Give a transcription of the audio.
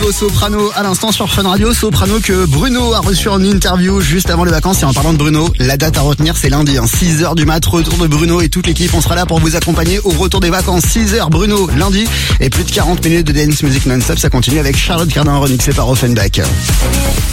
nouveau Soprano à l'instant sur Fun Radio. Soprano que Bruno a reçu en interview juste avant les vacances. Et en parlant de Bruno, la date à retenir c'est lundi, 6h du mat, retour de Bruno et toute l'équipe. On sera là pour vous accompagner au retour des vacances. 6h Bruno lundi et plus de 40 minutes de dance music non-stop. Ça continue avec Charlotte Cardin remixée par Offenbach.